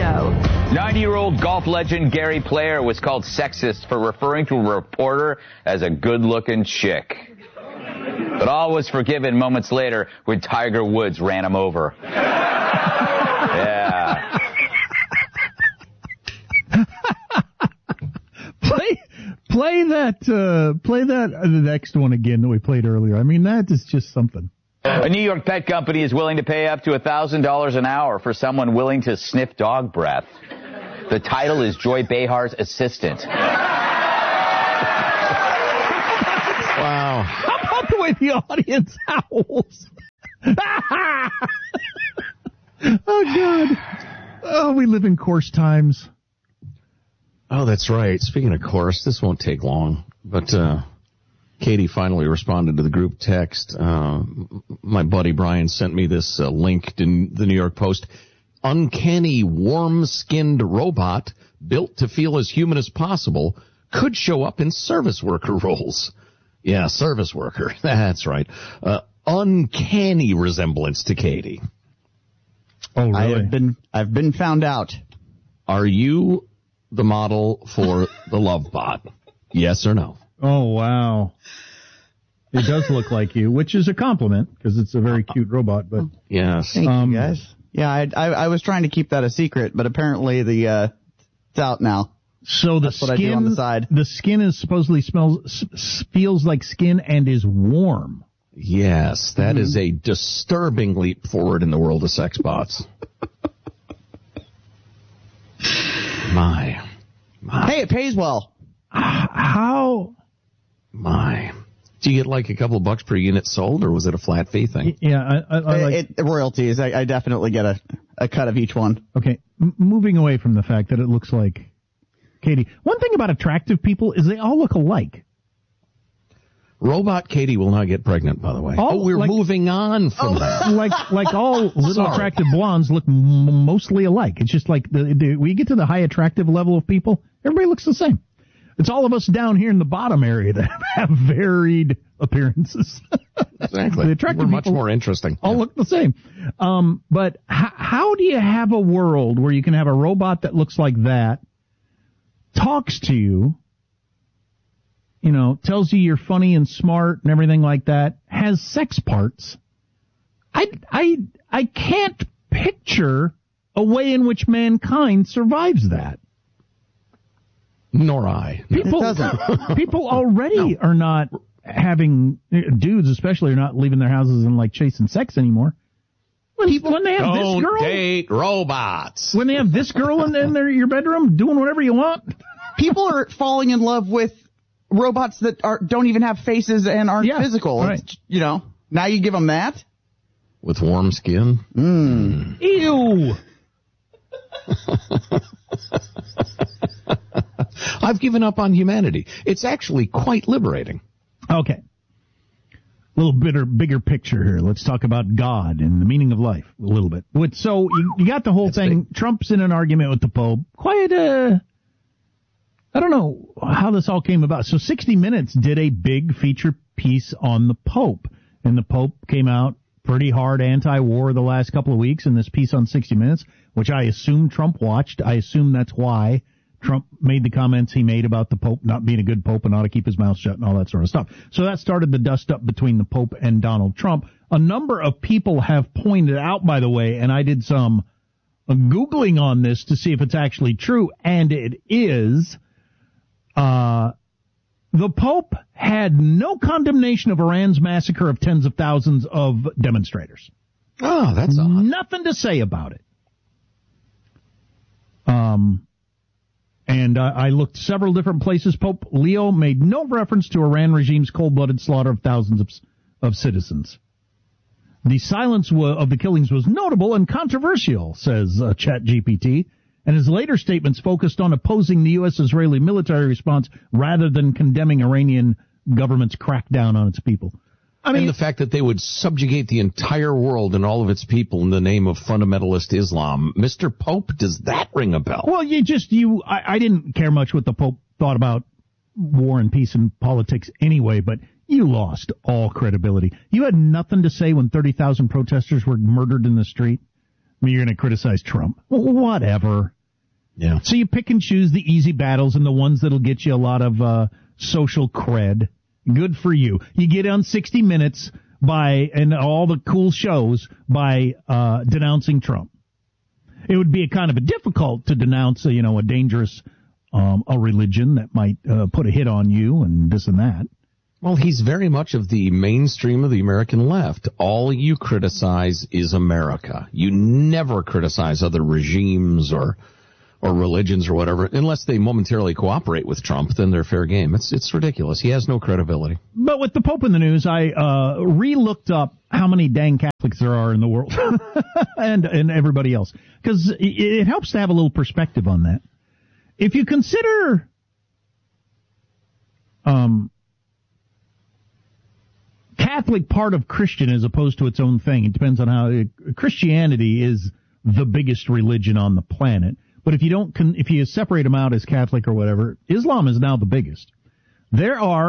show. 90-year-old golf legend Gary Player was called sexist for referring to a reporter as a good-looking chick. But all was forgiven moments later when Tiger Woods ran him over. Yeah. Play that, the next one again that we played earlier. I mean, that is just something. A New York pet company is willing to pay up to $1,000 an hour for someone willing to sniff dog breath. The title is Joy Behar's assistant. Wow. How about the way the audience howls? Oh, God. Oh, we live in coarse times. Oh, that's right. Speaking of course, this won't take long, but Katie finally responded to the group text. My buddy Brian sent me this link in the New York Post. Uncanny warm-skinned robot built to feel as human as possible could show up in service worker roles. Yeah, service worker. That's right. Uncanny resemblance to Katie. Oh, really? I've been found out. Are you the model for the Love Bot? Yes or no? Oh, wow. It does look like you, which is a compliment because it's a very cute robot. But yes, thank you guys. Yeah, I was trying to keep that a secret, but apparently it's out now. So That's what I do on the side. The skin is supposedly feels like skin and is warm. Yes, that is a disturbing leap forward in the world of sex bots. My. Hey, it pays well. How? My. Do you get like a couple of bucks per unit sold, or was it a flat fee thing? Yeah, I like royalties. I definitely get a cut of each one. Okay, moving away from the fact that it looks like Katie. One thing about attractive people is they all look alike. Robot Katie will not get pregnant, by the way. We're moving on from that. Like all little attractive blondes look mostly alike. It's just like we get to the high attractive level of people, everybody looks the same. It's all of us down here in the bottom area that have varied appearances. Exactly. The attractive We're much people more interesting. all look the same. But how do you have a world where you can have a robot that looks like that, talks to you, tells you you're funny and smart and everything like that, has sex parts? I can't picture a way in which mankind survives that. Nor I. People already are not having, dudes especially are not leaving their houses and like chasing sex anymore. When they have this girl, date robots. When they have this girl in your bedroom doing whatever you want. People are falling in love with robots that don't even have faces and aren't physical. Right. Now you give them that? With warm skin? Ew. I've given up on humanity. It's actually quite liberating. Okay. A little bigger picture here. Let's talk about God and the meaning of life a little bit. So you got the whole thing. Big. Trump's in an argument with the Pope. I don't know how this all came about. So 60 Minutes did a big feature piece on the Pope. And the Pope came out pretty hard anti-war the last couple of weeks in this piece on 60 Minutes, which I assume Trump watched. I assume that's why Trump made the comments he made about the Pope not being a good Pope and ought to keep his mouth shut and all that sort of stuff. So that started the dust-up between the Pope and Donald Trump. A number of people have pointed out, by the way, and I did some Googling on this to see if it's actually true, and it is. The Pope had no condemnation of Iran's massacre of tens of thousands of demonstrators. Oh, that's odd. Nothing to say about it. And I looked several different places. Pope Leo made no reference to Iran regime's cold-blooded slaughter of thousands of citizens. The silence of the killings was notable and controversial, says ChatGPT, and his later statements focused on opposing the U.S.-Israeli military response rather than condemning Iranian government's crackdown on its people. I mean, and the fact that they would subjugate the entire world and all of its people in the name of fundamentalist Islam. Mr. Pope, does that ring a bell? Well, I didn't care much what the Pope thought about war and peace and politics anyway, but you lost all credibility. You had nothing to say when 30,000 protesters were murdered in the street. I mean, you're going to criticize Trump. Whatever. Yeah. So you pick and choose the easy battles and the ones that'll get you a lot of social cred. Good for you. You get on 60 Minutes and all the cool shows by denouncing Trump. It would be a kind of a difficult to denounce, a dangerous a religion that might put a hit on you and this and that. Well, he's very much of the mainstream of the American left. All you criticize is America. You never criticize other regimes or religions or whatever, unless they momentarily cooperate with Trump, then they're fair game. It's ridiculous. He has no credibility. But with the Pope in the news, I re-looked up how many dang Catholics there are in the world and everybody else, because it helps to have a little perspective on that. If you consider Catholic part of Christian as opposed to its own thing, it depends on how Christianity is the biggest religion on the planet. But if you separate them out as Catholic or whatever, Islam is now the biggest. There are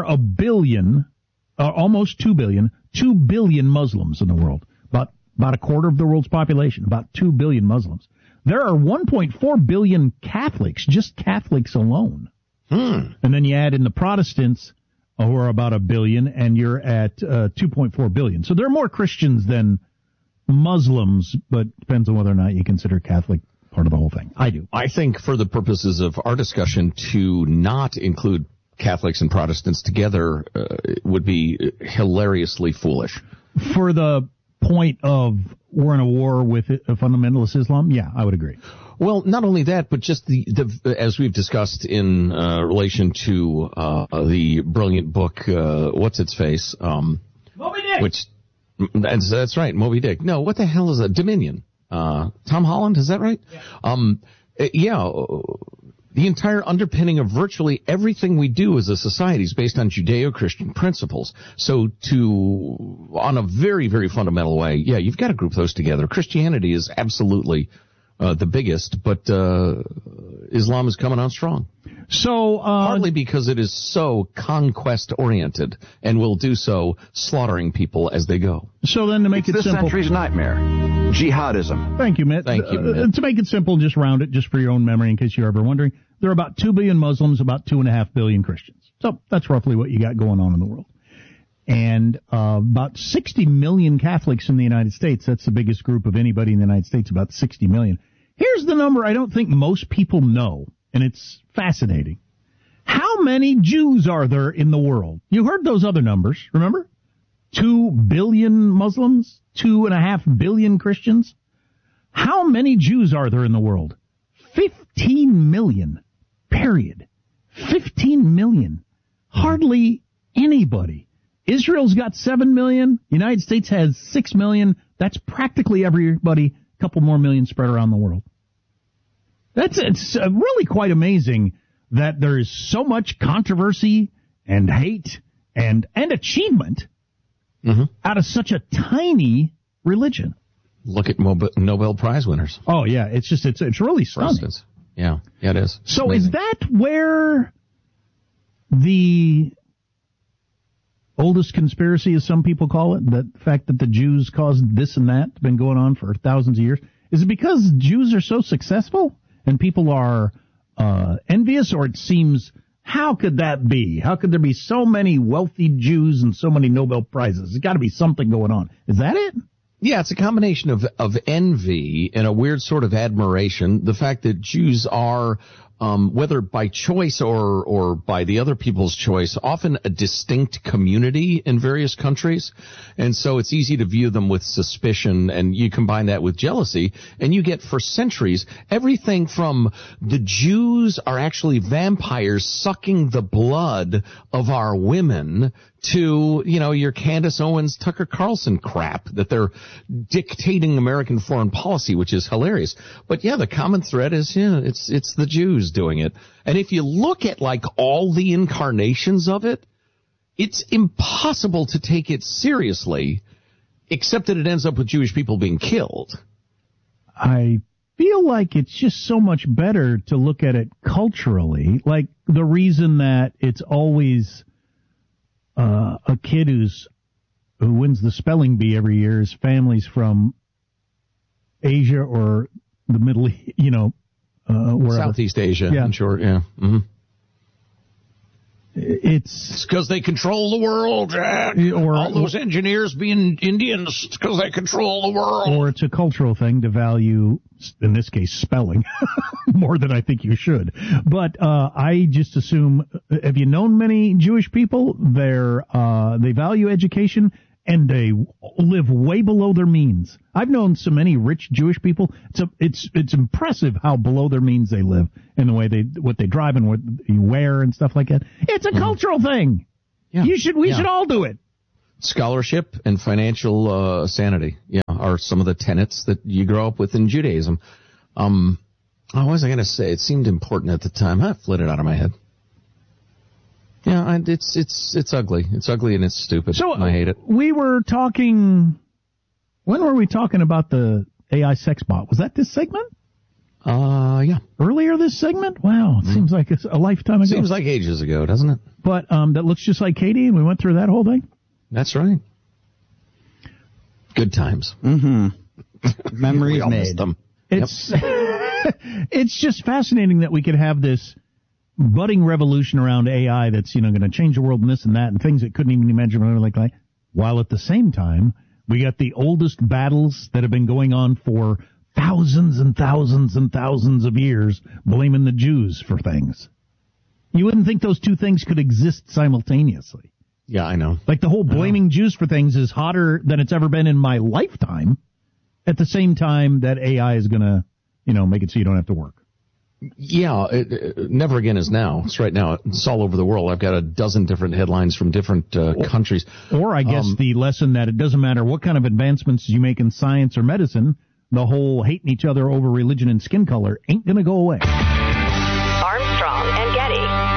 almost 2 billion Muslims in the world. About a quarter of the world's population, about 2 billion Muslims. There are 1.4 billion Catholics, just Catholics alone. And then you add in the Protestants, who are about 1 billion, and you're at 2.4 billion. So there are more Christians than Muslims, but depends on whether or not you consider Catholic part of the whole thing. I do. I think for the purposes of our discussion, to not include Catholics and Protestants together would be hilariously foolish. For the point of we're in a war with fundamentalist Islam, yeah, I would agree. Well, not only that, but just as we've discussed in relation to the brilliant book, What's Its Face? Moby Dick! That's right, Moby Dick. No, what the hell is that? Dominion. Tom Holland, is that right? Yeah. The entire underpinning of virtually everything we do as a society is based on Judeo-Christian principles. So on a very, very fundamental way, yeah, you've got to group those together. Christianity is absolutely the biggest, but Islam is coming on strong. So partly because it is so conquest-oriented and will do so slaughtering people as they go. So then to make it this simple, century's nightmare, jihadism. Thank you, Mitt. Thank you, Mitt. To make it simple, just round it, just for your own memory, in case you're ever wondering. There are about 2 billion Muslims, about 2.5 billion Christians. So that's roughly what you got going on in the world. And about 60 million Catholics in the United States. That's the biggest group of anybody in the United States, about 60 million. Here's the number I don't think most people know, and it's fascinating. How many Jews are there in the world? You heard those other numbers, remember? 2 billion Muslims, 2.5 billion Christians. How many Jews are there in the world? 15 million, period. 15 million. Hardly anybody. Israel's got 7 million. United States has 6 million. That's practically everybody. A couple more million spread around the world. It's really quite amazing that there is so much controversy and hate and achievement out of such a tiny religion. Look at Nobel Prize winners. Oh yeah, it's really stunning. Yeah, it is. So amazing. Is that where the oldest conspiracy, as some people call it, the fact that the Jews caused this and that, been going on for thousands of years? Is it because Jews are so successful and people are envious, or it seems, how could that be? How could there be so many wealthy Jews and so many Nobel Prizes? There's got to be something going on. Is that it? Yeah, it's a combination of envy and a weird sort of admiration. The fact that Jews are, whether by choice or by the other people's choice, often a distinct community in various countries. And so it's easy to view them with suspicion, and you combine that with jealousy, and you get for centuries everything from the Jews are actually vampires sucking the blood of our women to, your Candace Owens, Tucker Carlson crap that they're dictating American foreign policy, which is hilarious. But yeah, the common thread is, it's the Jews doing it. And if you look at all the incarnations of it, it's impossible to take it seriously, except that it ends up with Jewish people being killed. I feel like it's just so much better to look at it culturally. Like the reason that it's always a kid who wins the spelling bee every year is families from Asia or the Middle, wherever. Southeast Asia, Yeah. in short, yeah. Mm-hmm. It's because they control the world, Jack. Or all those engineers being Indians because they control the world. Or it's a cultural thing to value, in this case, spelling more than I think you should. But I just assume, have you known many Jewish people? They value education and they live way below their means. I've known so many rich Jewish people. It's impressive how below their means they live in the way what they drive and what you wear and stuff like that. It's a cultural thing. Yeah. We should all do it. Scholarship and financial sanity, are some of the tenets that you grow up with in Judaism. What was I going to say? It seemed important at the time. I fled it out of my head. Yeah, it's ugly. It's ugly and it's stupid. So I hate it. We were talking. When were we talking about the AI sex bot? Was that this segment? Yeah. Earlier this segment? Wow, it seems like it's a lifetime ago. Seems like ages ago, doesn't it? But that looks just like Katie, and we went through that whole thing. That's right. Good times. Mm-hmm. Memories made. Them. It's it's just fascinating that we could have this budding revolution around AI that's going to change the world and this and that and things that couldn't even imagine like while at the same time we got the oldest battles that have been going on for thousands and thousands and thousands of years blaming the Jews for things. You wouldn't think those two things could exist simultaneously. Yeah, I know. Like the whole blaming Jews for things is hotter than it's ever been in my lifetime. At the same time that AI is going to, make it so you don't have to work. Yeah, never again is now. It's right now. It's all over the world. I've got a dozen different headlines from different countries. Or I guess the lesson that it doesn't matter what kind of advancements you make in science or medicine, the whole hating each other over religion and skin color ain't going to go away. Armstrong and Getty.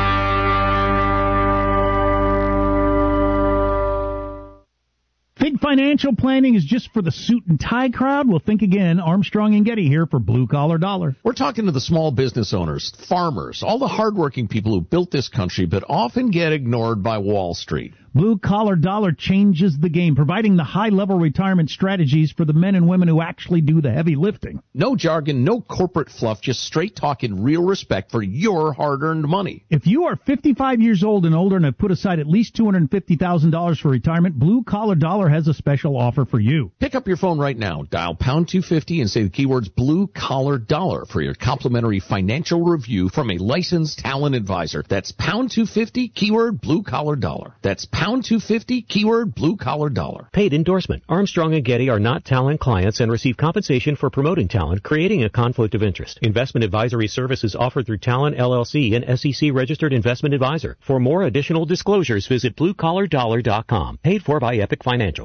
Think financial planning is just for the suit and tie crowd? Well, think again. Armstrong and Getty here for Blue Collar Dollar. We're talking to the small business owners, farmers, all the hardworking people who built this country but often get ignored by Wall Street. Blue Collar Dollar changes the game, providing the high-level retirement strategies for the men and women who actually do the heavy lifting. No jargon, no corporate fluff, just straight talk and real respect for your hard-earned money. If you are 55 years old and older and have put aside at least $250,000 for retirement, Blue Collar Dollar has a special offer for you. Pick up your phone right now, dial pound 250 and say the keywords Blue Collar Dollar for your complimentary financial review from a licensed talent advisor. That's pound 250, keyword Blue Collar Dollar. That's pound 250, keyword Blue Collar Dollar. Paid endorsement. Armstrong and Getty are not talent clients and receive compensation for promoting talent, creating a conflict of interest. Investment advisory services offered through Talent LLC, an SEC registered investment advisor. For more additional disclosures, visit bluecollardollar.com. Paid for by Epic Financial.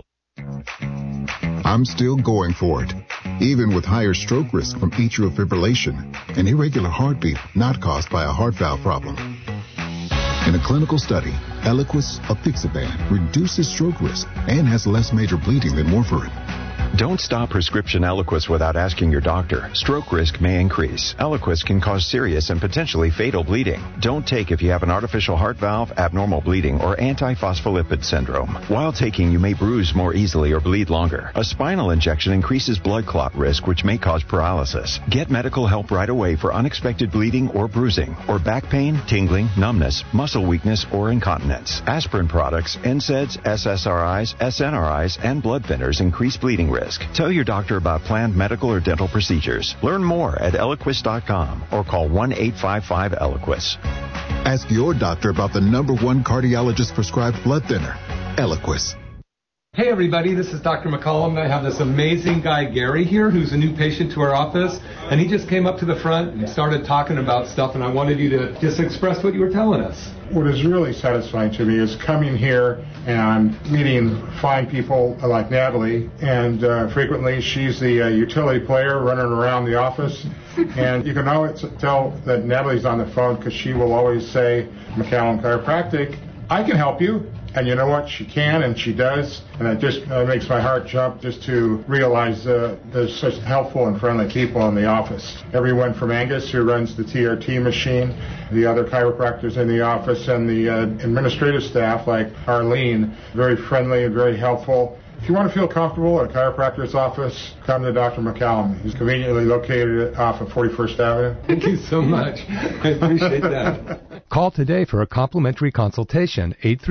I'm still going for it, even with higher stroke risk from atrial fibrillation, an irregular heartbeat not caused by a heart valve problem. In a clinical study, Eliquis apixaban reduces stroke risk and has less major bleeding than warfarin. Don't stop prescription Eliquis without asking your doctor. Stroke risk may increase. Eliquis can cause serious and potentially fatal bleeding. Don't take if you have an artificial heart valve, abnormal bleeding, or antiphospholipid syndrome. While taking, you may bruise more easily or bleed longer. A spinal injection increases blood clot risk, which may cause paralysis. Get medical help right away for unexpected bleeding or bruising, or back pain, tingling, numbness, muscle weakness, or incontinence. Aspirin products, NSAIDs, SSRIs, SNRIs, and blood thinners increase bleeding risk. Tell your doctor about planned medical or dental procedures. Learn more at Eliquis.com or call 1-855-ELIQUIS. Ask your doctor about the #1 cardiologist prescribed blood thinner, Eliquis. Hey everybody, this is Dr. McCollum. I have this amazing guy, Gary, here, who's a new patient to our office, and he just came up to the front and started talking about stuff, and I wanted you to just express what you were telling us. What is really satisfying to me is coming here and meeting fine people like Natalie, and frequently she's the utility player running around the office, and you can always tell that Natalie's on the phone because she will always say, McCallum Chiropractic, I can help you. And you know what? She can, and she does. And it just makes my heart jump just to realize there's such helpful and friendly people in the office. Everyone from Angus, who runs the TRT machine, the other chiropractors in the office, and the administrative staff like Arlene, very friendly and very helpful. If you want to feel comfortable at a chiropractor's office, come to Dr. McCallum. He's conveniently located off of 41st Avenue. Thank you so much. I appreciate that. Call today for a complimentary consultation,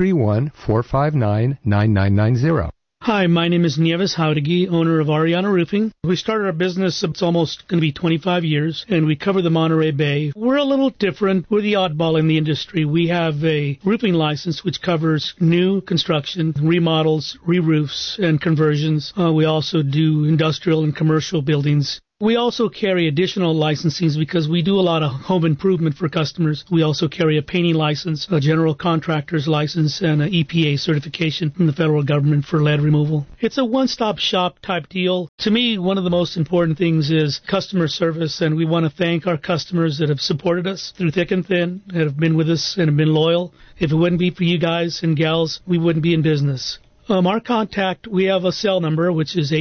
831-459-9990. Hi, my name is Nieves Howdegi, owner of Ariana Roofing. We started our business, it's almost going to be 25 years, and we cover the Monterey Bay. We're a little different. We're the oddball in the industry. We have a roofing license which covers new construction, remodels, re-roofs, and conversions. We also do industrial and commercial buildings. We also carry additional licensings because we do a lot of home improvement for customers. We also carry a painting license, a general contractor's license, and an EPA certification from the federal government for lead removal. It's a one-stop shop type deal. To me, one of the most important things is customer service, and we want to thank our customers that have supported us through thick and thin, that have been with us and have been loyal. If it wouldn't be for you guys and gals, we wouldn't be in business. Our contact, we have a cell number, which is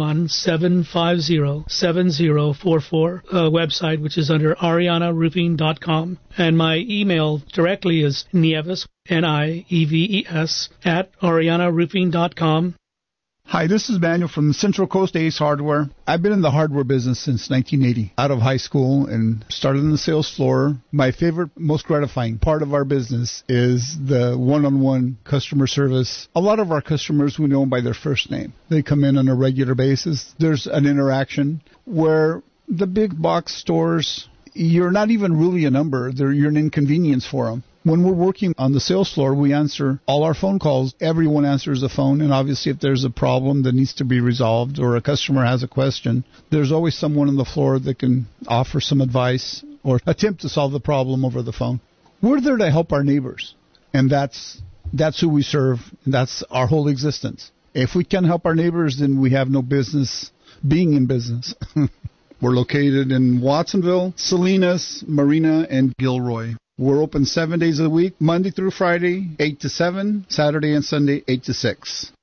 831-750-7044, website, which is under arianaroofing.com. And my email directly is Nieves, Nieves, @arianaroofing.com. Hi, this is Manuel from Central Coast Ace Hardware. I've been in the hardware business since 1980, out of high school, and started on the sales floor. My favorite, most gratifying part of our business is the one-on-one customer service. A lot of our customers we know by their first name. They come in on a regular basis. There's an interaction where the big box stores, you're not even really a number. You're an inconvenience for them. When we're working on the sales floor, we answer all our phone calls. Everyone answers the phone, and obviously if there's a problem that needs to be resolved or a customer has a question, there's always someone on the floor that can offer some advice or attempt to solve the problem over the phone. We're there to help our neighbors, and that's who we serve, and that's our whole existence. If we can't help our neighbors, then we have no business being in business. We're located in Watsonville, Salinas, Marina, and Gilroy. We're open 7 days a week, Monday through Friday, 8 to 7, Saturday and Sunday, 8 to 6.